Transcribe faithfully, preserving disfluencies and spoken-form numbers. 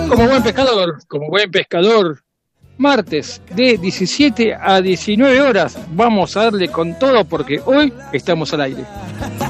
Como buen pescador, como buen pescador, martes de diecisiete a diecinueve horas, vamos a darle con todo porque hoy estamos al aire.